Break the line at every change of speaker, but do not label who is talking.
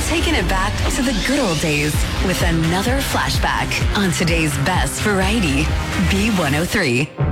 taking it back to the good old days with another flashback on today's best variety, B103.